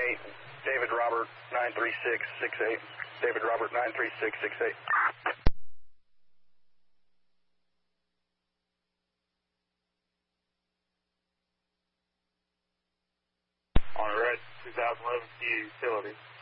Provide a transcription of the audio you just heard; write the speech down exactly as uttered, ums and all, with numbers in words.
eight, David Robert nine three six six eight. David Robert nine three six six eight. On red, two thousand eleven Q utility.